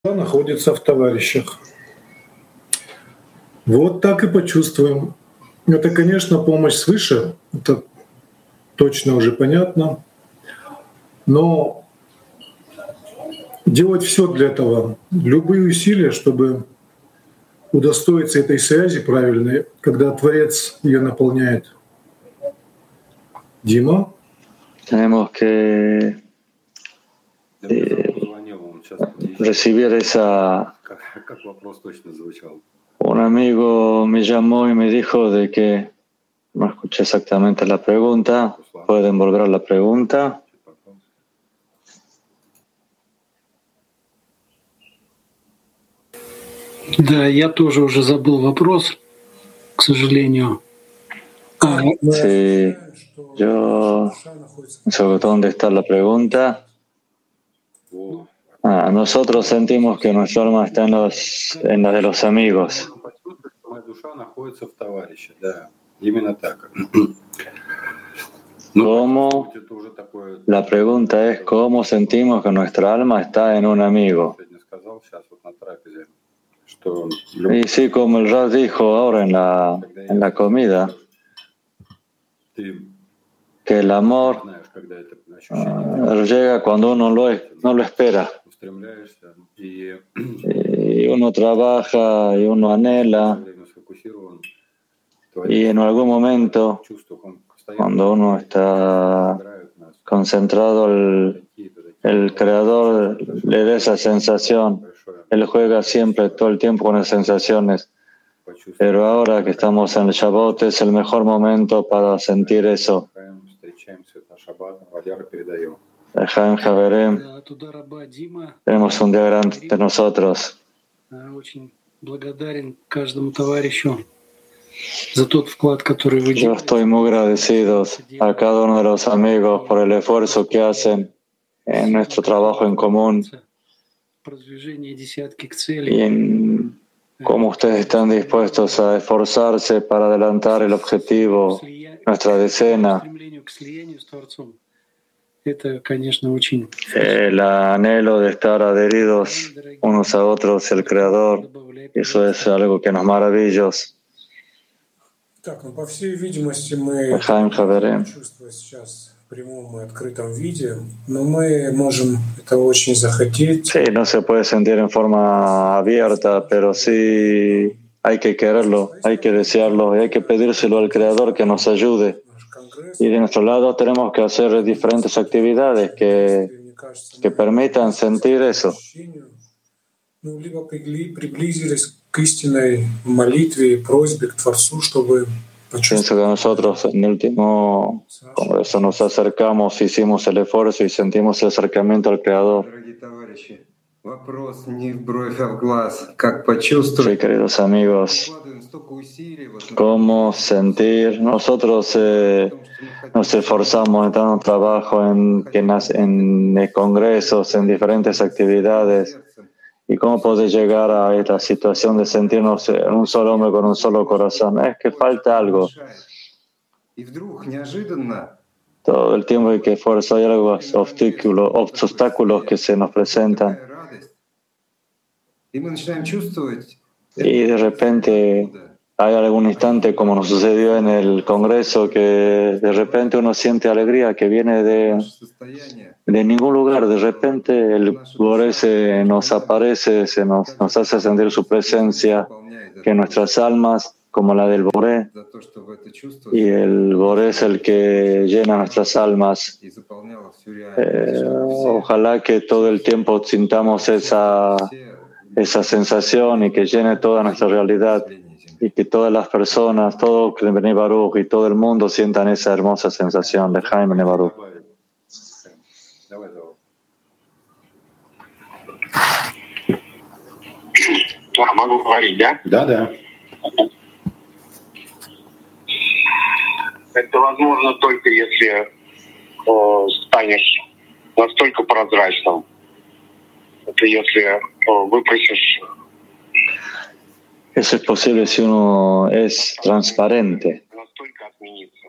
Находится в товарищах. Вот так и почувствуем. Это, конечно, помощь свыше, это точно уже понятно, но делать все для этого, любые усилия, чтобы удостоиться этой связи правильной, когда Творец ее наполняет. Дима? Tenemos que recibir esa... Un amigo me llamó y me dijo de que no escuché exactamente la pregunta. ¿Pueden volver a la pregunta? Да, я тоже уже забыл вопрос, к сожалению. Sí, yo... ¿Dónde está la pregunta? Nosotros sentimos que nuestra alma está en la de los amigos. ¿Cómo? La pregunta es ¿cómo sentimos que nuestra alma está en un amigo? Y sí, como el Rab dijo ahora en la comida, que el amor llega cuando uno no lo espera. Y uno trabaja y uno anhela. Y en algún momento, cuando uno está concentrado, el Creador le da esa sensación. Él juega siempre, todo el tiempo con las sensaciones. Pero ahora que estamos en el Shabbat, es el mejor momento para sentir eso. Jaim Javerem, tenemos un día grande de nosotros. Yo estoy muy agradecido a cada uno de los amigos por el esfuerzo que hacen en nuestro trabajo en común y en cómo ustedes están dispuestos a esforzarse para adelantar el objetivo, nuestra decena. El anhelo de estar adheridos unos a otros, el Creador, eso es algo que nos maravilla. Jaim Javerem. Sí, no se puede sentir en forma abierta, pero sí hay que quererlo, hay que desearlo y hay que pedírselo al Creador que nos ayude. Y de nuestro lado tenemos que hacer diferentes actividades que permitan sentir eso. Pienso que nosotros en el último congreso nos acercamos, hicimos el esfuerzo y sentimos el acercamiento al Creador. Sí, queridos amigos, ¿cómo sentir? Nosotros nos esforzamos en tanto trabajo en congresos, en diferentes actividades. ¿Y cómo poder llegar a esta situación de sentirnos en un solo hombre con un solo corazón? Es que falta algo. Todo el tiempo hay que esforzar, hay algunos obstáculos que se nos presentan. Y de repente hay algún instante, como nos sucedió en el Congreso, que de repente uno siente alegría que viene de ningún lugar. De repente el Boré nos aparece, nos hace sentir su presencia, que nuestras almas, como la del Boré, y el Boré es el que llena nuestras almas. Ojalá que todo el tiempo sintamos esa sensación y que llene toda nuestra realidad y que todas las personas, todo Bnei Baruch y todo el mundo sientan esa hermosa sensación de Jaime Bnei Baruch. Могу говорить, да? Да. Это возможно только если станешь настолько прозрачным. Это если выпросишь. Eso es posible si uno es transparente. Настолько отмениться.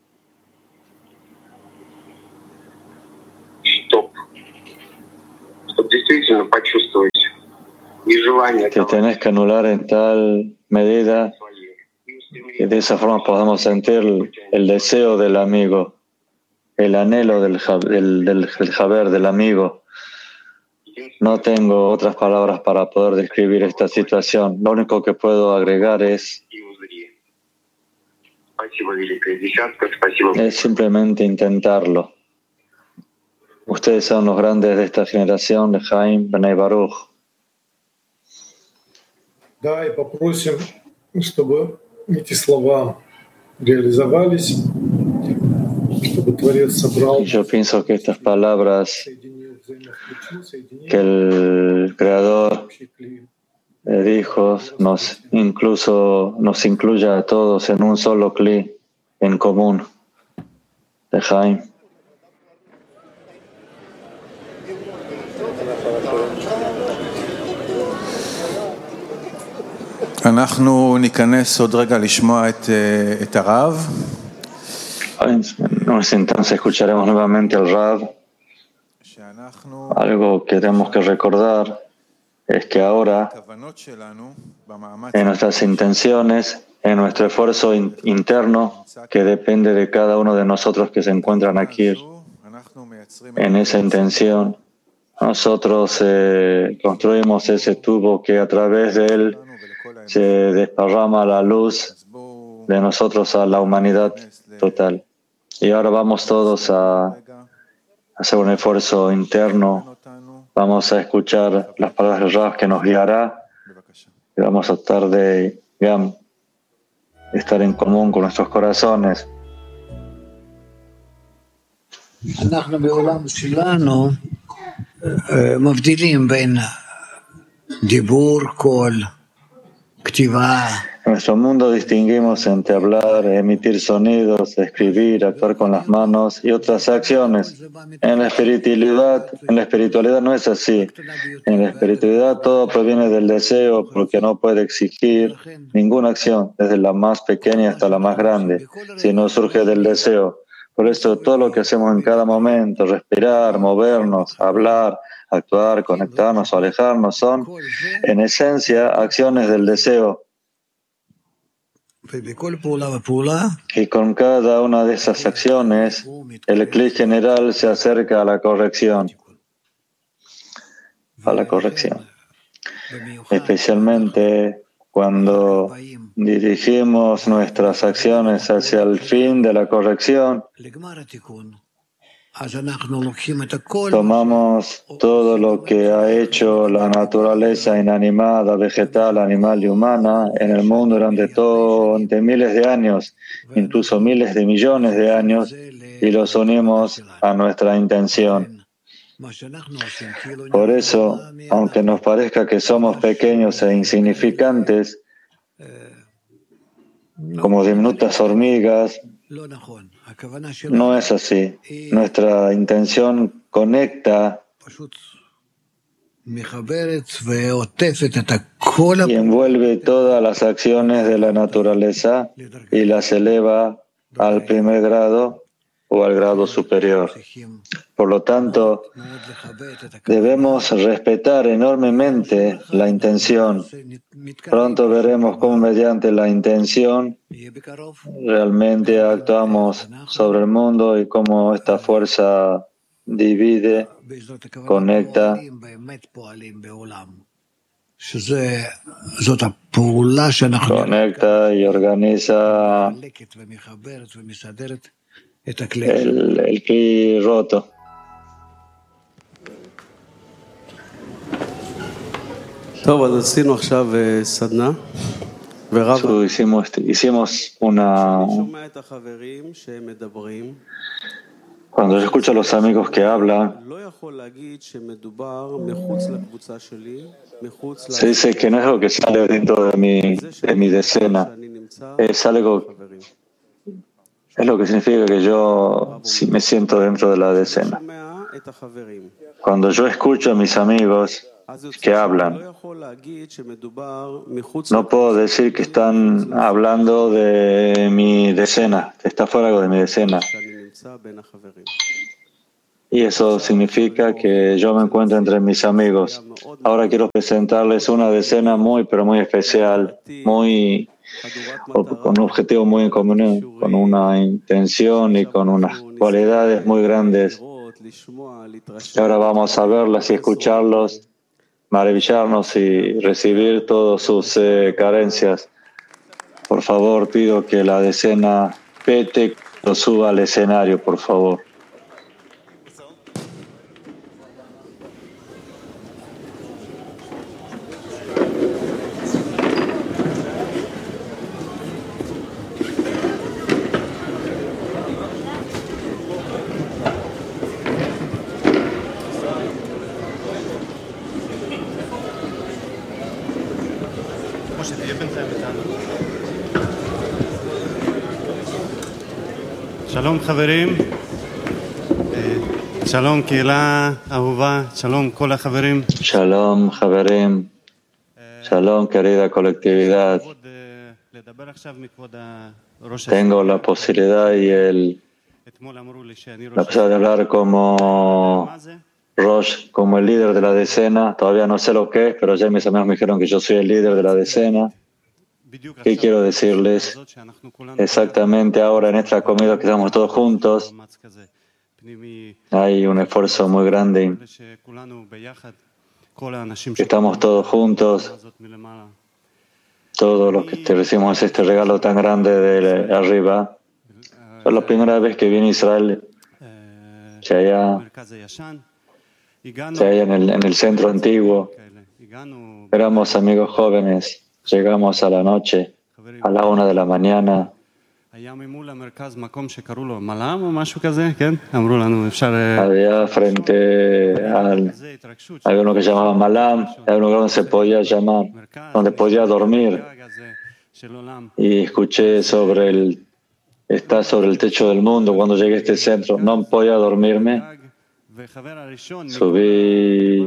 Чтоб чтобы действительно почувствовать нежелание que tenés que anular en tal medida que de esa forma podamos sentir el deseo del amigo, el anhelo del Jaber, del amigo. No tengo otras palabras para poder describir esta situación. Lo único que puedo agregar es simplemente intentarlo. Ustedes son los grandes de esta generación, de Jaim Bnei Baruch. Да, и попросим, чтобы эти слова реализовались, чтобы Творец собрал, Y yo pienso que estas palabras que el Creador dijo incluso nos incluya a todos en un solo cli en común de Jaim. אנחנו ניכנס עוד רגע לשמוע את הרב. En ese entonces escucharemos nuevamente al Rav. Algo que tenemos que recordar es que ahora, en nuestras intenciones, en nuestro esfuerzo interno, que depende de cada uno de nosotros que se encuentran aquí, en esa intención, nosotros construimos ese tubo que a través de él se desparrama la luz de nosotros a la humanidad total. Y ahora vamos todos a hacer un esfuerzo interno. Vamos a escuchar las palabras del Rav que nos guiará y vamos a tratar de estar en común con nuestros corazones. אנחנו בעולם שלנו מבדילים בין דיבור, קול, כתיבה. En nuestro mundo distinguimos entre hablar, emitir sonidos, escribir, actuar con las manos y otras acciones. En la espiritualidad no es así. En la espiritualidad todo proviene del deseo porque no puede exigir ninguna acción, desde la más pequeña hasta la más grande, sino surge del deseo. Por eso todo lo que hacemos en cada momento, respirar, movernos, hablar, actuar, conectarnos o alejarnos, son en esencia acciones del deseo. Y con cada una de esas acciones, el clic general se acerca a la corrección. Especialmente cuando dirigimos nuestras acciones hacia el fin de la corrección, tomamos todo lo que ha hecho la naturaleza inanimada, vegetal, animal y humana en el mundo durante miles de años, incluso miles de millones de años, y los unimos a nuestra intención. Por eso, aunque nos parezca que somos pequeños e insignificantes, como diminutas hormigas, no es así. Nuestra intención conecta y envuelve todas las acciones de la naturaleza y las eleva al primer grado o al grado superior. Por lo tanto, debemos respetar enormemente la intención. Pronto veremos cómo mediante la intención realmente actuamos sobre el mundo y cómo esta fuerza divide, conecta y organiza el ki roto. Hicimos una... Cuando yo escucho a los amigos que hablan, se dice que no es algo que sale dentro de mi decena, es lo que significa que yo sí me siento dentro de la decena. Cuando yo escucho a mis amigos que hablan, no puedo decir que están hablando de mi decena, que está fuera de mi decena. y eso significa que yo me encuentro entre mis amigos. Ahora quiero presentarles una decena muy, pero muy especial, con un objetivo muy en común, con una intención y con unas cualidades muy grandes. Y ahora vamos a verlas y escucharlos, maravillarnos y recibir todas sus carencias. Por favor, pido que la decena Pete lo suba al escenario, por favor. שלום חברים, שלום קהילה אהובה, שלום כל החברים. Shalom, Javerim. Shalom, querida colectividad. Tengo la posibilidad y la posibilidad de hablar como Rosh, como el líder de la decena. Todavía no sé lo que es, pero ya mis amigos me dijeron que yo soy el líder de la decena. ¿Qué quiero decirles? Exactamente ahora en esta comida que estamos todos juntos, hay un esfuerzo muy grande. Estamos todos juntos, todos los que recibimos este regalo tan grande de arriba. Es la primera vez que viene a Israel, que allá en el centro antiguo. Éramos amigos jóvenes. Llegamos a la noche, a la 1 de la mañana. Había frente había uno que llamaba Malam, había uno donde se podía llamar, donde podía dormir. Y escuché está sobre el techo del mundo. Cuando llegué a este centro, no podía dormirme. Subí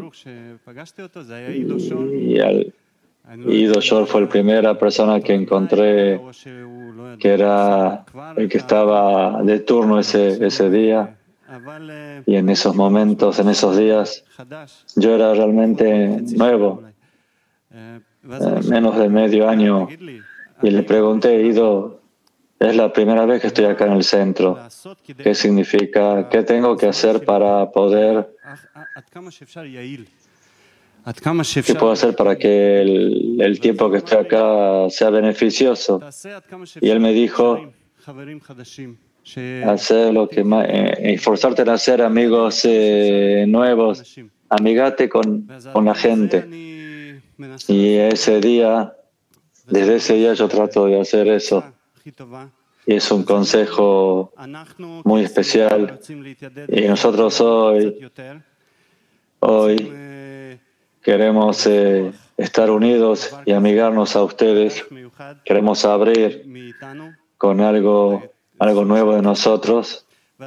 y Ido Shor fue la primera persona que encontré que era el que estaba de turno ese día. Y en esos momentos, en esos días, yo era realmente nuevo, menos de medio año. Y le pregunté, Ido, es la primera vez que estoy acá en el centro. ¿Qué significa? ¿Qué tengo que hacer para poder? ¿Qué puedo hacer para que el tiempo que estoy acá sea beneficioso? Y él me dijo, hacer lo que más, esforzarte en hacer amigos nuevos, amigate con la gente. Y desde ese día yo trato de hacer eso. Y es un consejo muy especial. Y nosotros hoy queremos estar unidos y amigarnos a ustedes. Queremos abrir con algo nuevo de nosotros.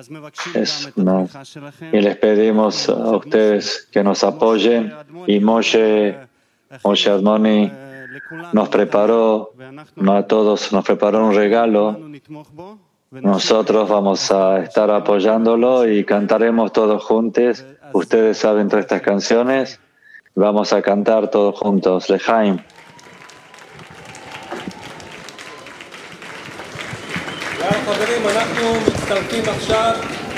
Y les pedimos a ustedes que nos apoyen. Y Moshe Admoni nos preparó, a todos nos preparó un regalo. Nosotros vamos a estar apoyándolo y cantaremos todos juntos. Ustedes saben todas estas canciones. Vamos a cantar todos juntos. Lejaim. חברים, אנחנו מצטרפים עכשיו.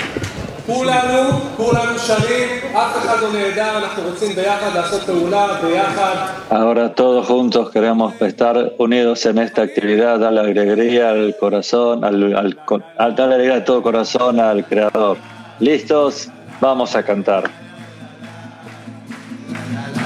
כולנו שרים, אף אחד לא נהדר, אנחנו רוצים ביחד לעשות פעולה, ביחד. Ahora todos juntos queremos estar unidos en esta actividad, darle alegría al corazón, darle alegría a todo corazón al Creador. ¿Listos? Vamos a cantar. La